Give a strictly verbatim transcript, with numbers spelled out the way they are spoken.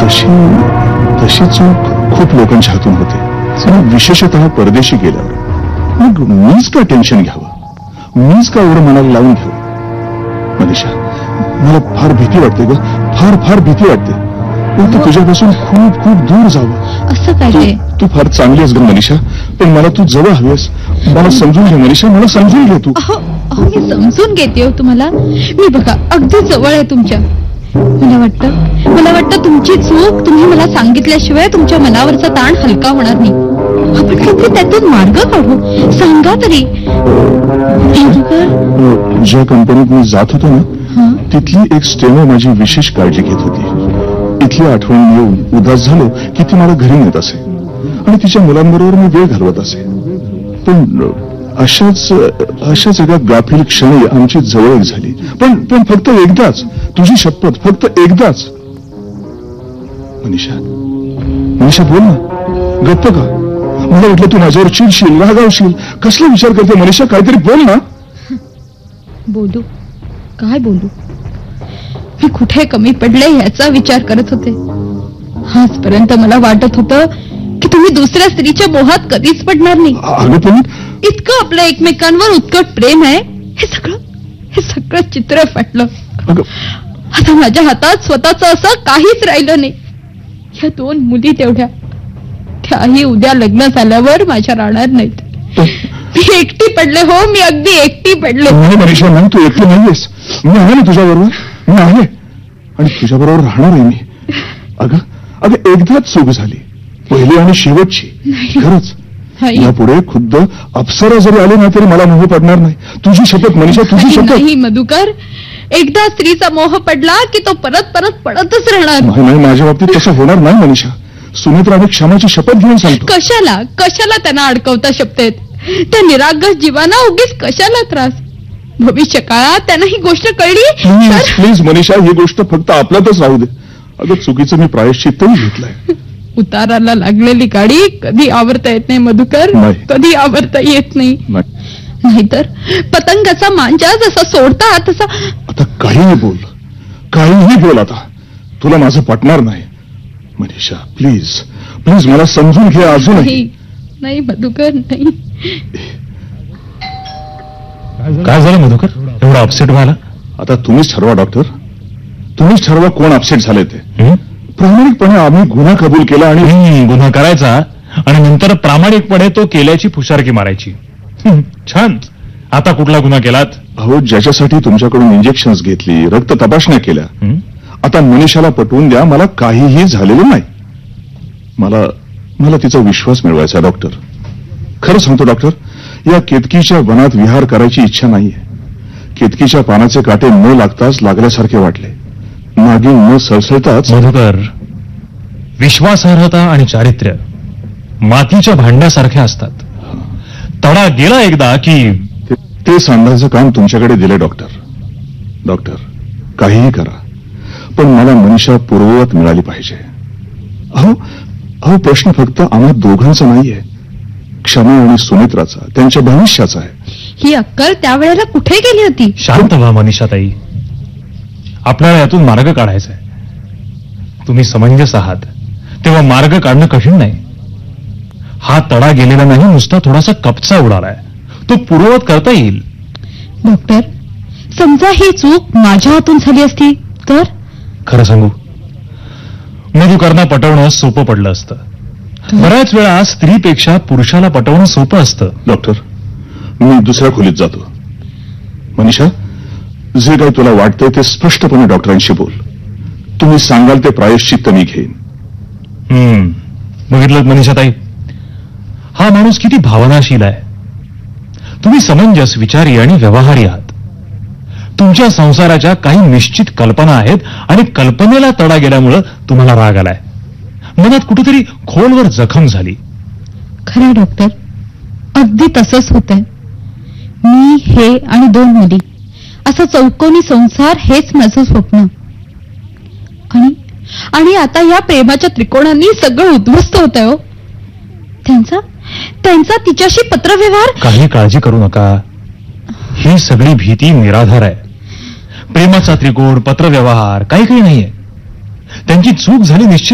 तशी तशी चूक खूप लोकांच्या हातून होते, विशेषतः परदेशी गेल्यावर. मग मीच का टेन्शन घ्यावं, मीच का एवढं मनाला लावून घ्यावं? मनीषा, मला फार भीती वाटते ग, फार फार भीती वाटते. पण तुझ्यापासून खूप खूप दूर जावं. असं काय? तू फार चांगली आहेस ग मनीषा, पण मला तू जवळ हवीस. मला समजून घे मनीषा, मला समजून घे तू. मी समजून घेते तुम्हाला. मी बघा अगदी जवळ आहे तुमच्या. मला वाटतं मला वाटतं तुमची चूक तुम्ही मला सांगितल्याशिवाय तुमच्या मनावरचा ताण हलका होणार नाही. आपण काहीतरी त्यातून मार्ग काढू, सांगा तरी. ज्या कंपनीत मी जात होतो ना, तिथली एक स्टेनो माझी विशेष काळजी घेत होती. इथली आठवण येऊन उदास झालो की ती मला घरी नेत असे आणि तिच्या मुलांबरोबर मी वेळ घालवत असे. पण अशाच अशाच एका गाफील क्षणी आमची जवळीक झाली. पण पण फक्त एकदाच, तुझी शपथ, फक्त एकदाच. मनीषा, मनीषा बोल ना, गप्प का? मला वाटलं तू माझ्यावर चिडशील, रागावशील. कसला विचार करते मनीषा, काहीतरी बोल ना. बोलू? काय बोलू? मी कुठे कमी पडले याचा विचार करत होते. आजपर्यंत मला वाटत होतं की तुम्ही दुसऱ्या स्त्रीच्या मोहात कधीच पडणार नाही. अगं पण इतकं आपलं एकमेकांवर उत्कट प्रेम आहे, हे सगळं हे सगळं चित्र फाटलं. आता माझ्या हातात स्वतःच असं काहीच राहिलं नाही. या दोन मुली तेवढ्या, त्याही उद्या लग्न झाल्यावर माझ्या राहणार नाहीत. मी एकटी पडले हो, मी अगदी एकटी पडले. नाही मनीषा, नाही, तू एकटी नाहीयेस. मी आहे ना तुझ्याबरोबर, मी आहे आणि तुझ्याबरोबर राहणार आहे मी. अगं अगं एकदाच चूक झाली, पहिली आणि शेवटची. खरंच यापुढे खुद्द अप्सरा जरी आले ना तरी मला मोह पडणार नाही. तुझी शपथ मनीषा, तुझी शपथ. नाही मधुकर, एकदा स्त्रीचा मोह पडला की तो परत परत पडतच राहणार. नाही, माझ्या बाबतीत तसं होणार नाही मनीषा. सुमित्राने क्षमाची शपथ घेऊन सांगतो. कशाला कशाला त्यांना अडकवता शपथेत? त्या निरागस जीवाना उगीच कशाला त्रास? भविष्य काळात त्यांना ही गोष्ट कळली. प्लीज प्लीज मनीषा, ही गोष्ट फक्त आपल्यातच राहू दे. अगं चुकीचं मी प्रायश्चित्तही घेतलंय. उताराला लागलेली गाडी कधी आवरता येत नाही मधुकर, कधी आवरता येत नाही. नाहीतर पतंगाचा मांजा जसा सोडता तसा. आता काहीही बोल, काहीही बोल, आता तुला माझं पटणार नाही. मनीषा प्लीज प्लीज मला समजून घे अजूनही. नाही मधुकर, नाही. काय झालं मधुकर, एवढा अपसेट व्हायला? आता तुम्हीच ठरवा डॉक्टर, तुम्हीच ठरवा कोण अपसेट झाले ते. प्रामाणिकपणे आम्ही गुन्हा कबूल केला आणि गुन्हा करायचा आणि नंतर प्रामाणिकपणे तो केल्याची फुशारकी मारायची. छान. आता कुठला गुन्हा केलात? अहो, ज्याच्यासाठी तुमच्याकडून इंजेक्शन्स घेतली, रक्त तपासण्या केल्या, आता मनीषाला पटवून द्या मला काहीही झालेलं नाही. मला मला तिचा विश्वास मिळवायचा डॉक्टर. खरं सांगतो डॉक्टर, या केतकीच्या वनात विहार करायची इच्छा नाहीये. केतकीच्या पानाचे काटे न लागताच लागल्यासारखे वाटले. नागिन न सळसळताच. मधुकर, विश्वासार्हता आणि चारित्र्य मातीच्या भांड्यासारखे असतात. तडा गेला एकदा की ते सांभाळायचं काम तुमच्याकडे दिले डॉक्टर. डॉक्टर काहीही करा, पण मला मनीषा पूर्ववत मिळाली पाहिजे. अहो अहो प्रश्न फक्त आम्हा दोघांचा नाहीये, क्षमा आणि सुमित्राचा, त्यांच्या भविष्याचा आहे. ही अक्कल त्यावेळेला कुठे गेली होती? शांत व्हा मनीषाताई, आपल्याला यातून मार्ग काढायचा आहे. तुम्ही समंजस आहात तेव्हा मार्ग काढणं कठीण नाही. हा तडा गेलेला नाही, नुसता थोडासा कपचा उडालाय, तो पूर्ववत करता येईल. डॉक्टर, समजा ही चूक माझ्या हातून झाली असती तर? खरं सांगू, मधुकरना पटवणं सोपं पडलं असतं. बऱ्याच वेळा स्त्रीपेक्षा पुरुषाला पटवणं सोपं असतं. डॉक्टर, मी दुसऱ्या खोलीत जातो. मनीषा, जे काही तुला वाटतंय ते स्पष्टपणे डॉक्टरांशी बोल. तुम्ही सांगाल ते प्रायश्चित्त मी घेईन. हम्म बघितलं मनीषाताई, हा माणूस किती भावनाशील आहे. तुम्ही समंजस, विचारी आणि व्यवहारी आहात. तुमच्या संसाराच्या काही निश्चित कल्पना आहेत आणि कल्पनेला तडा गेल्यामुळं तुम्हाला राग आलाय. मनात कुठेतरी खोलवर जखम झाली. खरं डॉक्टर, अगदी तसंच होतंय. मी, हे आणि दोन मुली, असा चौकोनी संसार हेच माझं स्वप्न. आणि आणि आता या प्रेमाच्या त्रिकोणांनी सगळं उद्ध्वस्त होत आहे. त्यांचा त्यांचा तिच्याशी पत्रव्यवहार. काही काळजी करू नका, ही सगळी भीती निराधार आहे. प्रेमाचा त्रिकोण, पत्रव्यवहार काही काही नाहीये. त्यांची चूक झाली निश्चित.